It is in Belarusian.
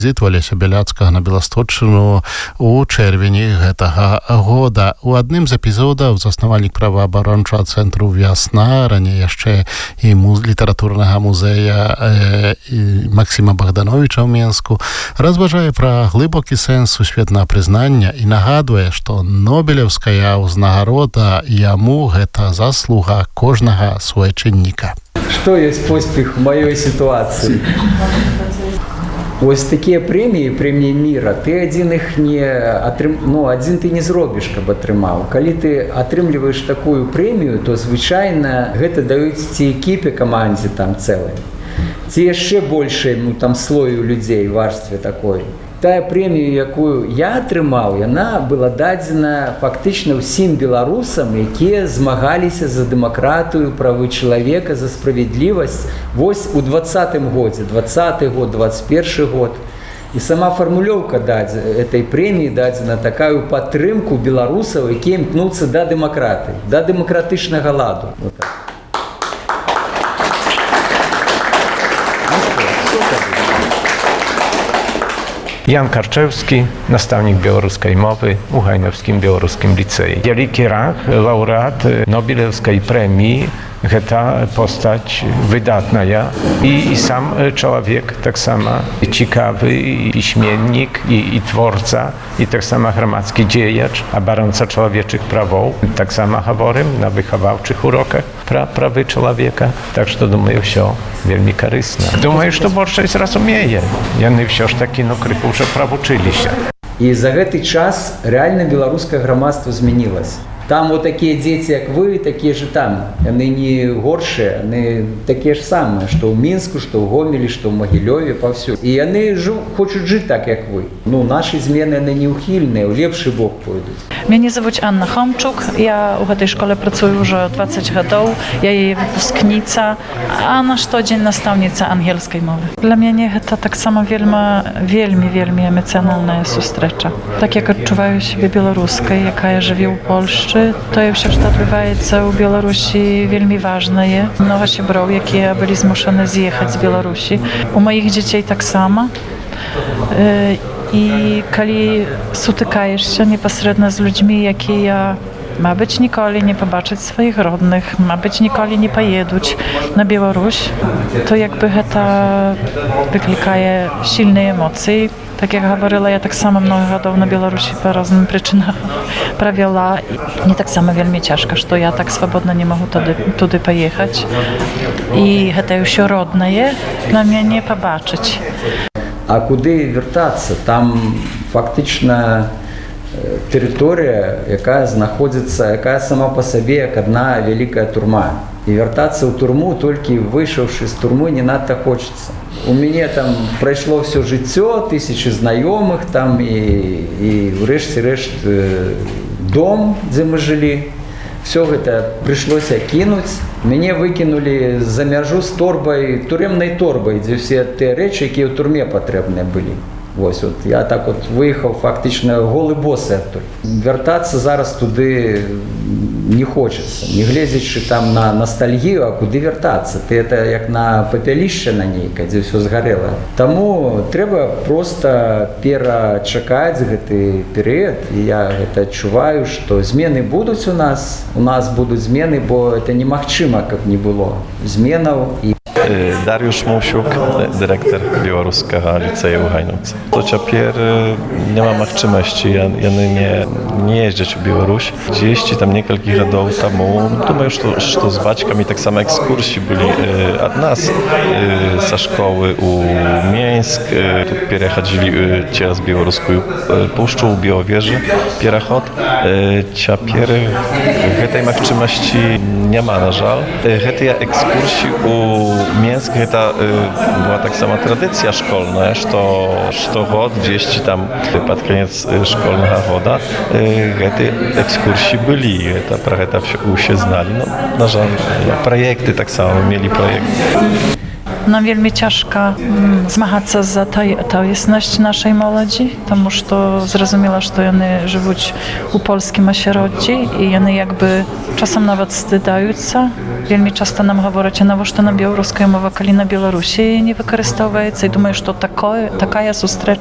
Візит Валеся Бяляцкага на Беласточчыну у чэрвені гэтага года. У адным з эпізодаў заснавальнік праваабарончага цэнтру «Вясна», раней яшчэ і літаратурнага музея Максіма Богдановича ў Менску, разважае пра глыбокі сэнс сусветнага прызнання і нагадвае, што нобелеўская ўзнагарода яму гэта заслуга кожнага суайчынніка. Что есть поспех в моей ситуации? Вот такие премии мира, ты один их не один ты не зробишь, каб атрымаў. Калі ты атрымліваешь такую премию, то звычайна гэта даюць ці экіпе камандзе там цэлай, ці яшчэ большай там слою людзей в варстве такой. Тая премію, якую я атрымаў, яна была дадзена фактычна ўсім беларусам, якія змагаліся за дэмакратыю, правы чалавека, за справядлівасць. Вось у 20-м годзе, 20-й год, 21-й год. І сама фармулёўка этой преміі дадзена такую падтрымку беларусаў, якія імкнуцца да дэмакратыі, да дэмакратычнага ладу. Вот так. Jan Karczewski, nastavnik białoruskiej mowy u Hajnowskim Białoruskim Liceum. Wielki rang, laureat Nobelowskiej premii, гэта postać wydatna i sam człowiek tak samo ciekawy i piśmiennik i twórca i tak samo gramadzki dziejacz, оборонца człowieczych prawów, tak samo говорим na wychowawczych urokach prawy człowieka, tak że думаю, все wielmi korzystne. Думаю, что большинство разумеje, яны все ж таки крыху уже правучыліся. И за гэты час реально беларускае грамадства змянілася. Там вот такие дети, как вы, такие же там. Они не горшие, они такие же самые, что в Минску, что в Гомеле, что в Могилеве, повсюду. И они хочут жить так, как вы. Ну, наши змены, они неухильные, в лепший бок пойдут. Меня зовут Анна Хомчук, я в этой школе працую уже 20 годов, я jej выпускница, а на штодзень наставница ангельской мовы. Для меня это так само вельми эмоцjonalna сустрэча. Так як адчуваю себе беларускай, якая жыве ў Польшчы, to ўсё, што адбываецца ў Беларусі, вельмі важнае. Многа сяброў, якія былі змушаны з'ехаць з Беларусі. У маіх дзяцей таксама. І калі сутыкаешся непасрэдна з людзьмі, якія, мабыць, ніколі не пабачаць сваіх родных, мабыць, ніколі не паедуць на Беларусь, то якby гэта выклікае сильныя эмоцыі. Так як гаварыла, я таксама много гадоў на Беларусі па розным прычынам правяла. Мне таксама вельмі цяжка, што я так свабодна не магу туды паехаць. І гэта ўсё роднае на мяне пабачыць. А куды вяртацца? Там фактычна тэрыторыя, якая знаходзіцца, якая сама па сабе як адна вялікая турма. І вяртацца ў турму, толькі выйшаўшы з турмы, не надта хочацца. У мяне там прайшло все жыццё, тысячи знаёмых там і ўрэшце-рэшт дом, дзе мы жылі. Все гэта прыйшлося кінуць. Мяне выкінулі за мяжу з торбай, турэмнай торбай, дзе ўсе тыя рэчы, якія ў турме патрэбныя былі. Вось, вот, я так вот выехаў фактычна голы босы адтуль. Вяртацца зараз туды не хочацца, не гледзячы там на ностальгію, а куды вяртацца? Ты это як на папялішча на нейкае, дзе ўсё згарэла. Таму трэба проста перачакаць гэты перыяд. І я гэта адчуваю, што змены будуць у нас будуць змены, бо это немагчыма, каб не было зменаў. Dariusz Musiuk, dyrektor Białoruskiego Liceum w Hajnówce. To ciapier nie ma możliwości, nie jeździć w Białoruś. Gdzieś tam niektórych lat temu, думаю, że z baćkami tak samo ekskursji byli od nas ze szkoły u Mińsk. Tu przejechali przez białoruską puszczę w Białowieży, przejechał. Ciapier tej możliwości nie ma, na żal. Tej ekskursji u Mińsk to była tak sama tradycja szkolna, że rok gdzieś tam pod koniec szkolnego woda te ekskursje byli, про это все znali. No, na żal, projekty tak samo mieli projekty. Нам вельмі цяжка змагацца за тоеснасць нашай моладзі, таму што зразумела, што яны жывуць у польскім асяроддзі і яны як бы часам нават стыдаюцца. Вельмі часта нам гавораць, а навошта нам беларуская мова, калі на Беларусі не выкарыстоўваецца, і думаю, што такая сустрэча